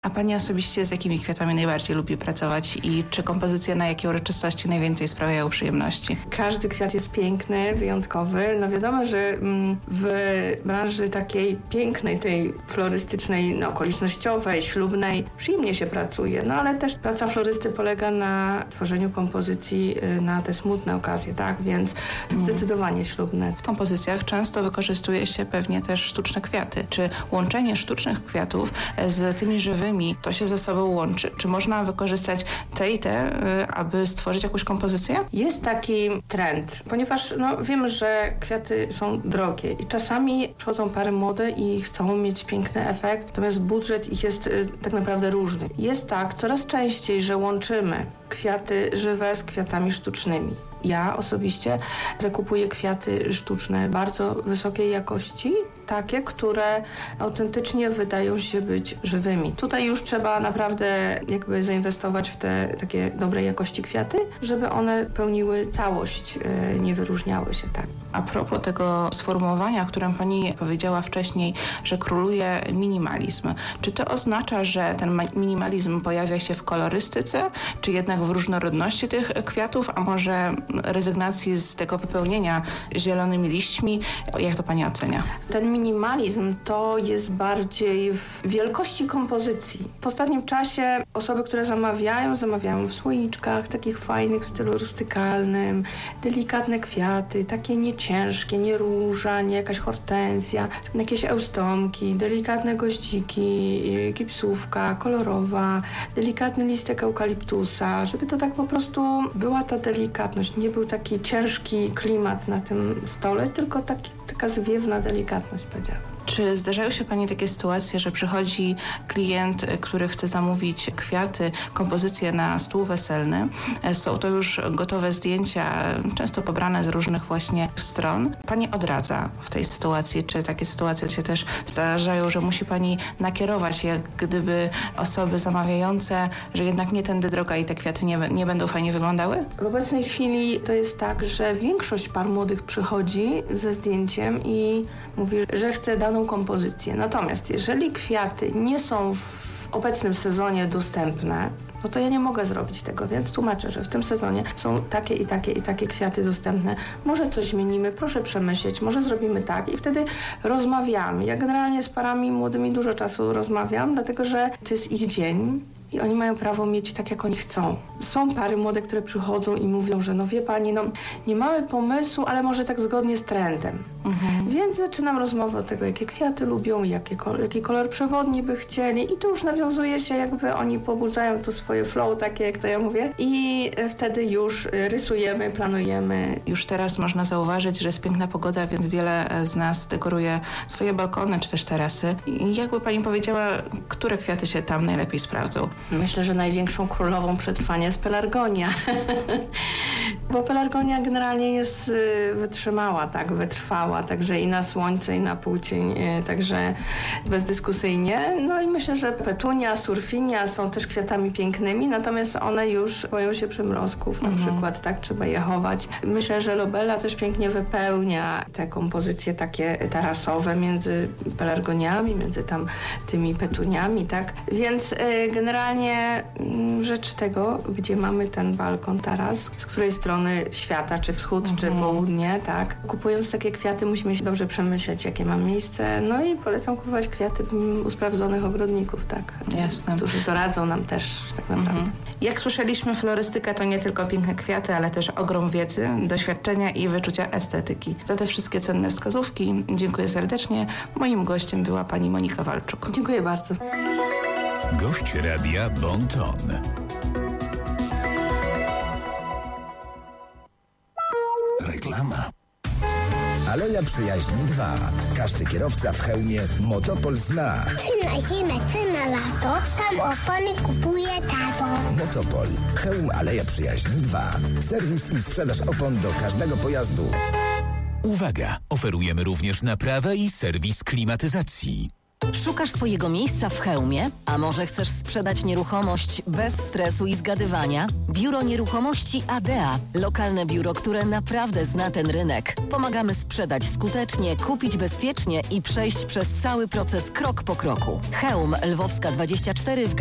A pani osobiście z jakimi kwiatami najbardziej lubi pracować i czy kompozycje na jakie uroczystości najwięcej sprawiają przyjemności? Każdy kwiat jest piękny, wyjątkowy. No wiadomo, że w branży takiej pięknej, tej florystycznej, okolicznościowej, ślubnej przyjemnie się pracuje. No ale też praca florysty polega na tworzeniu kompozycji na te smutne okazje, tak? Więc zdecydowanie ślubne. W kompozycjach często wykorzystuje się pewnie też sztuczne kwiaty. Czy łączenie sztucznych kwiatów z tymi żywymi to się ze sobą łączy? Czy można wykorzystać te i te, aby stworzyć jakąś kompozycję? Jest taki trend, ponieważ wiemy, że kwiaty są drogie i czasami przychodzą pary młode i chcą mieć piękny efekt, natomiast budżet ich jest tak naprawdę różny. Jest tak coraz częściej, że łączymy kwiaty żywe z kwiatami sztucznymi. Ja osobiście zakupuję kwiaty sztuczne bardzo wysokiej jakości, takie, które autentycznie wydają się być żywymi. Tutaj już trzeba naprawdę zainwestować w te takie dobrej jakości kwiaty, żeby one pełniły całość, nie wyróżniały się tak. A propos tego sformułowania, o którym pani powiedziała wcześniej, że króluje minimalizm. Czy to oznacza, że ten minimalizm pojawia się w kolorystyce, czy jednak w różnorodności tych kwiatów, a może rezygnacji z tego wypełnienia zielonymi liśćmi? Jak to pani ocenia? Ten minimalizm to jest bardziej w wielkości kompozycji. W ostatnim czasie osoby, które zamawiają w słoiczkach, takich fajnych w stylu rustykalnym, delikatne kwiaty, takie nieciężkie, nie róża, nie jakaś hortensja, jakieś eustomki, delikatne goździki, gipsówka kolorowa, delikatny listek eukaliptusa, żeby to tak po prostu była ta delikatność, nie był taki ciężki klimat na tym stole, tylko taka zwiewna delikatność, powiedziałabym. Czy zdarzają się pani takie sytuacje, że przychodzi klient, który chce zamówić kwiaty, kompozycje na stół weselny? Są to już gotowe zdjęcia, często pobrane z różnych właśnie stron. Pani odradza w tej sytuacji. Czy takie sytuacje się też zdarzają, że musi pani nakierować jak gdyby osoby zamawiające, że jednak nie tędy droga i te kwiaty nie będą fajnie wyglądały? W obecnej chwili to jest tak, że większość par młodych przychodzi ze zdjęciem i mówi, że chce daną kompozycję. Natomiast jeżeli kwiaty nie są w obecnym sezonie dostępne, to ja nie mogę zrobić tego, więc tłumaczę, że w tym sezonie są takie i takie i takie kwiaty dostępne. Może coś zmienimy, proszę przemyśleć, może zrobimy tak i wtedy rozmawiamy. Ja generalnie z parami młodymi dużo czasu rozmawiam, dlatego że to jest ich dzień. I oni mają prawo mieć tak, jak oni chcą. Są pary młode, które przychodzą i mówią, że wie pani, nie mamy pomysłu, ale może tak zgodnie z trendem. Więc zaczynam rozmowę o tego, jakie kwiaty lubią, jaki kolor przewodni by chcieli i tu już nawiązuje się, oni pobudzają to swoje flow, takie jak to ja mówię i wtedy już rysujemy, planujemy. Już teraz można zauważyć, że jest piękna pogoda, więc wiele z nas dekoruje swoje balkony czy też tarasy. I jakby pani powiedziała, które kwiaty się tam najlepiej sprawdzą? Myślę, że największą królową przetrwania jest pelargonia. Bo pelargonia generalnie jest wytrzymała, tak, wytrwała, także i na słońce, i na półcień, także bezdyskusyjnie. No i myślę, że petunia, surfinia są też kwiatami pięknymi, natomiast one już boją się przymrozków, na przykład, tak, trzeba je chować. Myślę, że lobella też pięknie wypełnia te kompozycje takie tarasowe między pelargoniami, między tam tymi petuniami, tak. Więc generalnie rzecz tego, gdzie mamy ten balkon, taras, z której strony świata, czy wschód, czy południe, tak. Kupując takie kwiaty musimy się dobrze przemyśleć, jakie ma miejsce, no i polecam kupować kwiaty u sprawdzonych ogrodników, tak. Jasne. Którzy doradzą nam też tak naprawdę. Jak słyszeliśmy, florystyka to nie tylko piękne kwiaty, ale też ogrom wiedzy, doświadczenia i wyczucia estetyki. Za te wszystkie cenne wskazówki dziękuję serdecznie. Moim gościem była pani Monika Walczuk. Dziękuję bardzo. Gość Radia Bon Ton. Reklama. Aleja Przyjaźni 2. Każdy kierowca w hełmie Motopol zna. Ty na zimę, ty na lato, tam opony kupuje tato. Motopol. Hełm Aleja Przyjaźni 2. Serwis i sprzedaż opon do każdego pojazdu. Uwaga! Oferujemy również naprawę i serwis klimatyzacji. Szukasz swojego miejsca w Chełmie? A może chcesz sprzedać nieruchomość bez stresu i zgadywania? Biuro Nieruchomości ADEA. Lokalne biuro, które naprawdę zna ten rynek. Pomagamy sprzedać skutecznie, kupić bezpiecznie i przejść przez cały proces krok po kroku. Chełm, Lwowska 24 w